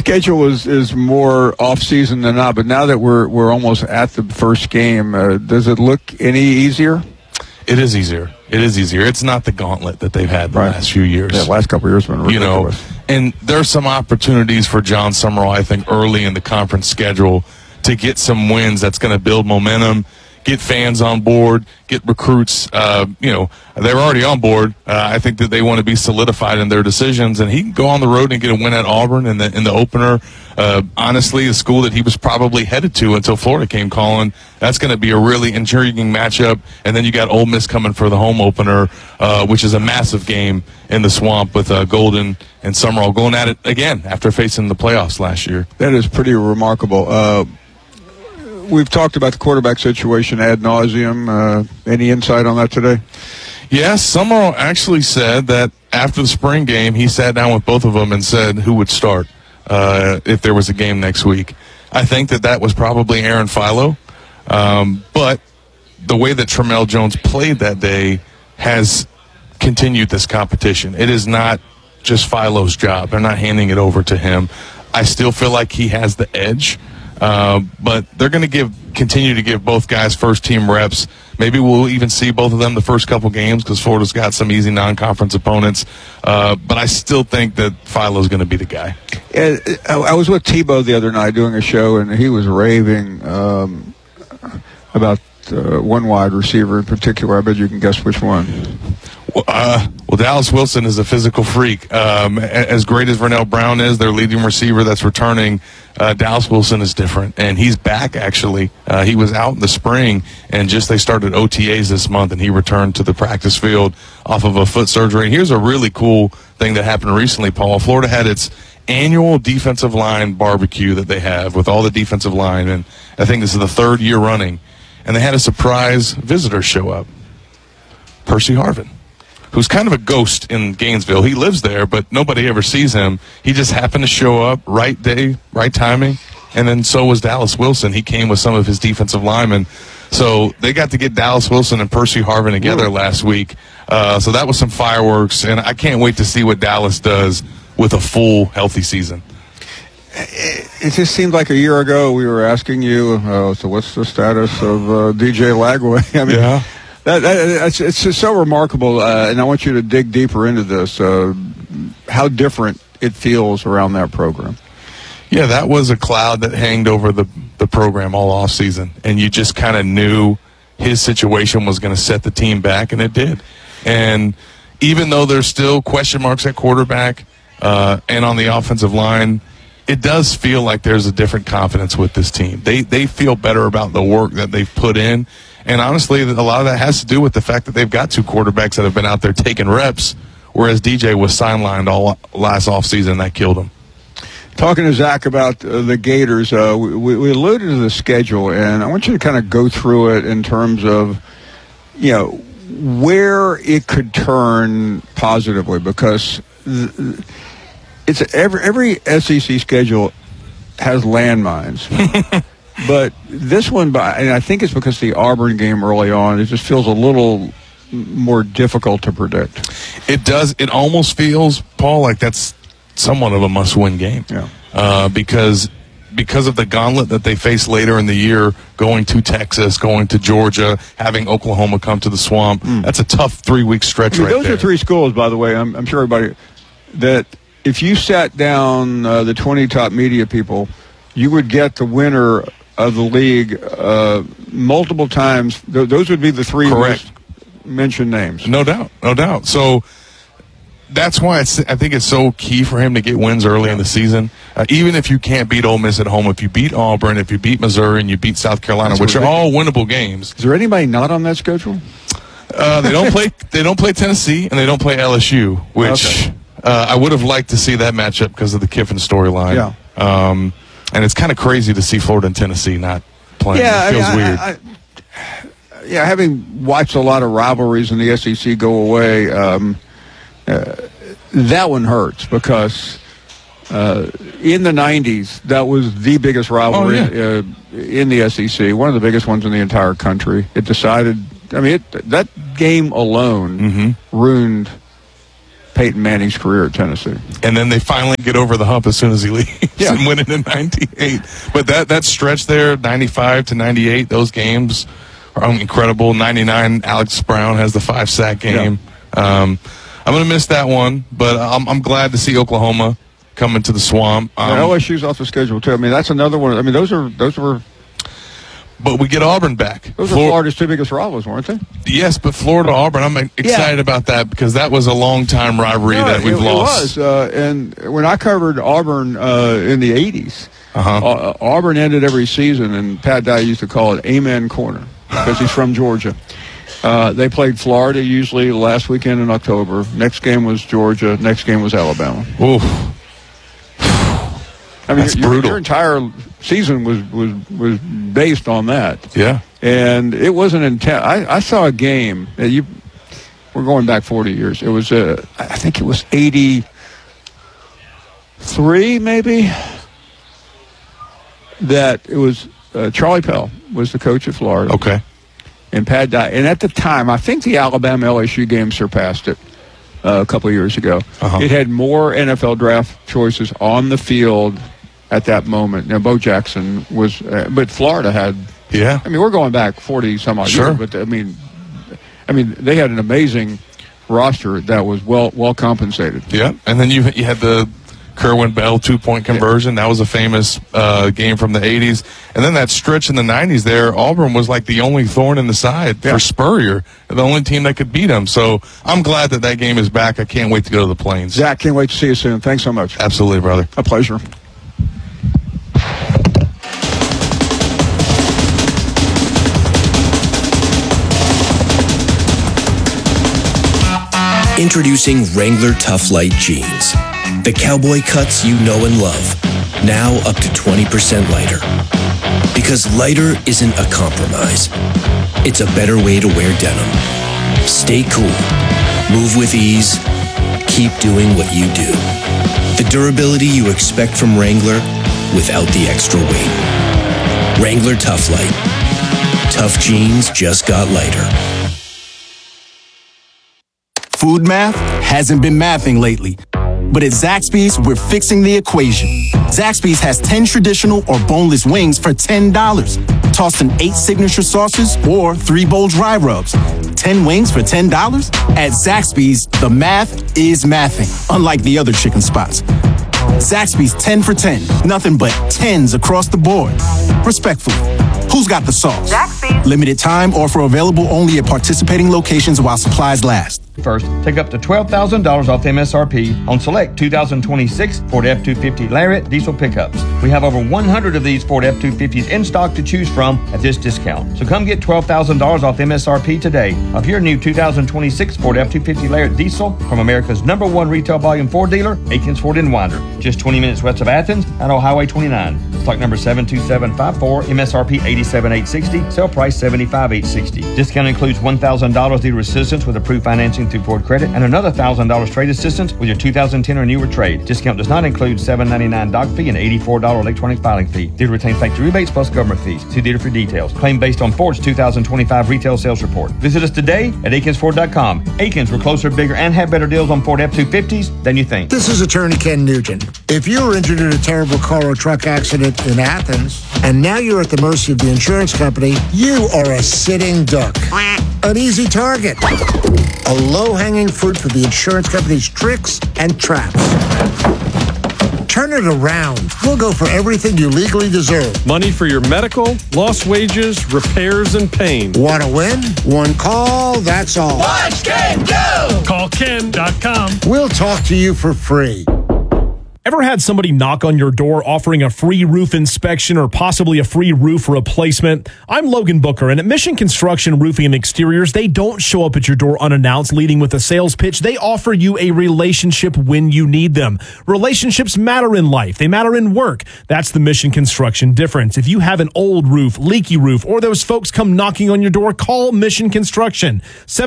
schedule is more off-season than not, but now that we're almost at the first game, does it look any easier? It is easier. It's not the gauntlet that they've had the last few years. Yeah, the last couple of years have been ridiculous. And there's some opportunities for John Summerall, I think, early in the conference schedule to get some wins that's going to build momentum, get fans on board, get recruits. They're already on board. I think that they want to be solidified in their decisions, and he can go on the road and get a win at Auburn in the opener. Honestly, the school that he was probably headed to until Florida came calling. That's going to be a really intriguing matchup. And then you got Ole Miss coming for the home opener, which is a massive game in the Swamp with Golden and Summerall going at it again after facing the playoffs last year. That is pretty remarkable. We've talked about the quarterback situation ad nauseum. Any insight on that today? Yes, Summerall actually said that after the spring game, he sat down with both of them and said who would start if there was a game next week. I think that was probably Aaron Philo. But the way that Tramel Jones played that day has continued this competition. It is not just Philo's job. They're not handing it over to him. I still feel like he has the edge. But they're going to continue to give both guys first-team reps. Maybe we'll even see both of them the first couple games because Florida's got some easy non-conference opponents. But I still think that Philo's going to be the guy. I was with Tebow the other night doing a show, and he was raving about one wide receiver in particular. I bet you can guess which one. Well, Dallas Wilson is a physical freak. As great as Vernell Brown is, their leading receiver that's returning, Dallas Wilson is different. And he's back, actually. He was out in the spring, and they started OTAs this month, and he returned to the practice field off of a foot surgery. And here's a really cool thing that happened recently, Paul. Florida had its annual defensive line barbecue that they have with all the defensive line, and I think this is the third year running. And they had a surprise visitor show up, Percy Harvin, who's kind of a ghost in Gainesville. He lives there, but nobody ever sees him. He just happened to show up, right day, right timing, and then so was Dallas Wilson. He came with some of his defensive linemen. So they got to get Dallas Wilson and Percy Harvin together last week. So that was some fireworks, and I can't wait to see what Dallas does with a full, healthy season. It just seemed like a year ago we were asking you, so what's the status of DJ Lagway? I mean, yeah. It's just so remarkable, and I want you to dig deeper into this, how different it feels around that program. Yeah, that was a cloud that hanged over the program all offseason, and you just kind of knew his situation was going to set the team back, and it did. And even though there's still question marks at quarterback and on the offensive line, it does feel like there's a different confidence with this team. They feel better about the work that they've put in. And honestly, a lot of that has to do with the fact that they've got two quarterbacks that have been out there taking reps, whereas DJ was sidelined all last offseason, and that killed him. Talking to Zach about the Gators, we alluded to the schedule, and I want you to kind of go through it in terms of, where it could turn positively, because it's every SEC schedule has landmines. But this one, and I think it's because the Auburn game early on, it just feels a little more difficult to predict. It does. It almost feels, Paul, like that's somewhat of a must-win game. Yeah. Because of the gauntlet that they face later in the year, going to Texas, going to Georgia, having Oklahoma come to the Swamp. That's a tough 3-week stretch right there. Those are three schools, by the way. I'm sure everybody that if you sat down the 20 top media people, you would get the winner of the league multiple times. Those would be the three most mentioned names. No doubt. So that's why I think it's so key for him to get wins early in the season. Even if you can't beat Ole Miss at home, if you beat Auburn, if you beat Missouri, and you beat South Carolina, which are all winnable games. Is there anybody not on that schedule? They don't play. They don't play Tennessee, and they don't play LSU, which I would have liked to see that matchup because of the Kiffin storyline. Yeah. And it's kind of crazy to see Florida and Tennessee not playing. Yeah, it feels weird. Having watched a lot of rivalries in the SEC go away, that one hurts because in the 90s, that was the biggest rivalry in the SEC, one of the biggest ones in the entire country. It decided, that game alone ruined Peyton Manning's career at Tennessee. And then they finally get over the hump as soon as he leaves and win it in 98. But that stretch there, 95 to 98, those games are incredible. 99, Alex Brown has the 5-sack game. I'm going to miss that one, but I'm glad to see Oklahoma coming to the Swamp. LSU's off the schedule too. I mean, that's another one. I mean, those were. But we get Auburn back. Those are Florida's two biggest rivals, weren't they? Yes, but Florida-Auburn, I'm excited about that because that was a long-time rivalry that we've lost. It was. And when I covered Auburn in the 80s, Auburn ended every season, and Pat Dye used to call it Amen Corner because he's from Georgia. They played Florida usually the last weekend in October. Next game was Georgia. Next game was Alabama. Oof. I mean, That's brutal. Your entire season was based on that. Yeah. And it wasn't intense. I saw a game. We're going back 40 years. It was, I think it was 83, maybe, that it was Charlie Pell was the coach of Florida. Okay. And Pat Dye. And at the time, I think the Alabama-LSU game surpassed it a couple of years ago. It had more NFL draft choices on the field at that moment. Now, Bo Jackson was, but Florida had. Yeah. I mean, we're going back 40 some odd years, but I mean, they had an amazing roster that was well compensated. Yeah, and then you had the Kerwin Bell 2-point conversion. That was a famous game from the 80s. And then that stretch in the 90s there, Auburn was like the only thorn in the side for Spurrier, the only team that could beat him. So I'm glad that game is back. I can't wait to go to the Plains. Zach, can't wait to see you soon. Thanks so much. Absolutely, brother. A pleasure. Introducing Wrangler Tough Light Jeans. The cowboy cuts you know and love. Now up to 20% lighter. Because lighter isn't a compromise. It's a better way to wear denim. Stay cool. Move with ease. Keep doing what you do. The durability you expect from Wrangler without the extra weight. Wrangler Tough Light. Tough jeans just got lighter. Food math hasn't been mathing lately. But at Zaxby's, we're fixing the equation. Zaxby's has 10 traditional or boneless wings for $10. Tossed in 8 signature sauces or 3 bold dry rubs. 10 wings for $10? At Zaxby's, the math is mathing, unlike the other chicken spots. Zaxby's 10 for 10. Nothing but 10s across the board. Respectfully, who's got the sauce? Zaxby's. Limited time offer available only at participating locations while supplies last. First, take up to $12,000 off MSRP on select 2026 Ford F-250 Lariat diesel pickups. We have over 100 of these Ford F-250s in stock to choose from at this discount. So come get $12,000 off MSRP today of your new 2026 Ford F-250 Lariat diesel from America's #1 retail volume Ford dealer, Aikens Ford in Winder. Just 20 minutes west of Athens and on Highway 29. Stock number 72754, MSRP $87,860, sale price $75,860. Discount includes $1,000 dealer assistance with approved financing through Ford Credit and another $1,000 trade assistance with your 2010 or newer trade. Discount does not include $7.99 doc fee and $84 electronic filing fee. Dealer retains factory rebates plus government fees. See dealer for details. Claim based on Ford's 2025 retail sales report. Visit us today at AkinsFord.com. Akins, we're closer, bigger, and have better deals on Ford F-250s than you think. This is Attorney Ken Nugent. If you were injured in a terrible car or truck accident in Athens, and now you're at the mercy of the insurance company, you are a sitting duck. An easy target. A low-hanging fruit for the insurance company's tricks and traps. Turn it around. We'll go for everything you legally deserve. Money for your medical, lost wages, repairs, and pain. Want to win? One call, that's all. Watch Ken go! Call Ken.com. We'll talk to you for free. Ever had somebody knock on your door offering a free roof inspection or possibly a free roof replacement? I'm Logan Booker, and at Mission Construction Roofing and Exteriors, they don't show up at your door unannounced leading with a sales pitch. They offer you a relationship when you need them. Relationships matter in life. They matter in work. That's the Mission Construction difference. If you have an old roof, leaky roof, or those folks come knocking on your door, call Mission Construction.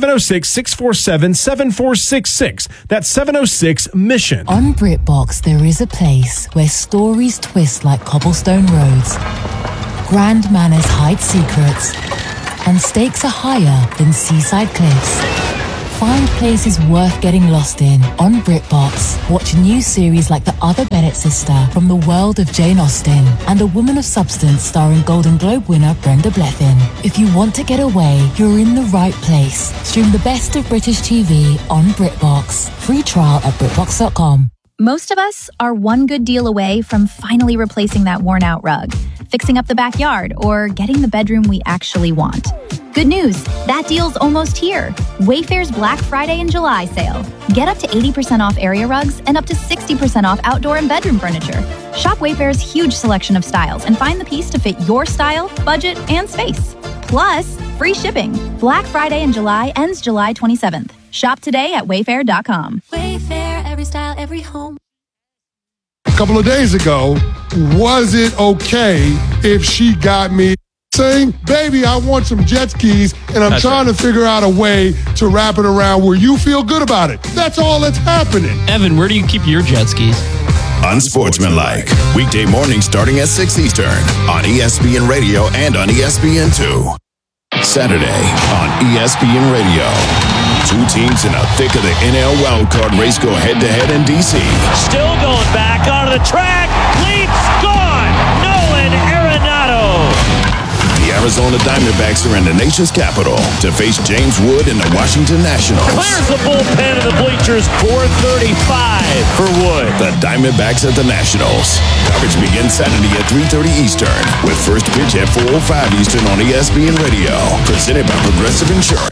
706-647-7466. That's 706-MISSION. On BritBox, there is a place where stories twist like cobblestone roads, grand manners hide secrets, and stakes are higher than seaside cliffs. Find places worth getting lost in on BritBox. Watch new series like The Other Bennett Sister from the world of Jane Austen and A Woman of Substance starring Golden Globe winner Brenda Blethyn. If you want to get away, you're in the right place. Stream the best of British TV on BritBox. Free trial at BritBox.com. Most of us are one good deal away from finally replacing that worn-out rug, fixing up the backyard, or getting the bedroom we actually want. Good news, that deal's almost here. Wayfair's Black Friday and July sale. Get up to 80% off area rugs and up to 60% off outdoor and bedroom furniture. Shop Wayfair's huge selection of styles and find the piece to fit your style, budget, and space. Plus, free shipping. Black Friday in July ends July 27th. Shop today at wayfair.com. Wayfair, every style, every home. A couple of days ago, was it okay if she got me saying, baby, I want some jet skis, and I'm trying to figure out a way to wrap it around where you feel good about it? That's all that's happening. Evan, where do you keep your jet skis? Unsportsmanlike. Weekday mornings starting at 6 Eastern on ESPN Radio and on ESPN2. Saturday on ESPN Radio. Two teams in the thick of the NL wildcard race go head-to-head in D.C. Still going back onto the track. Leaps gone. Nolan Arenado. The Arizona Diamondbacks are in the nation's capital to face James Wood and the Washington Nationals. Clears the bullpen of the bleachers. 4:35 for Wood. The Diamondbacks at the Nationals. Coverage begins Saturday at 3:30 Eastern with first pitch at 4:05 Eastern on ESPN Radio. Presented by Progressive Insurance.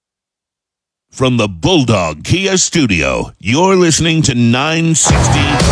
From the Bulldog Kia Studio, you're listening to 960